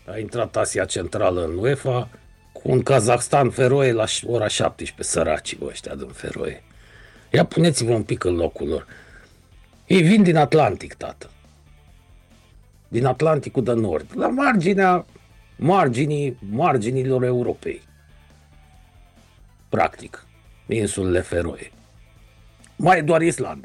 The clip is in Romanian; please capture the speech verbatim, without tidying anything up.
A intrat Asia Centrală în UEFA cu un Kazakhstan Feroe la ora șaptesprezece, săracii bă, ăștia din Feroe. Ia puneți-vă un pic în locul lor. Ei vin din Atlantic, tată. Din Atlanticul de Nord, la marginea marginii, marginilor Europei. Practic, insulele Feroe. Mai e doar Islanda.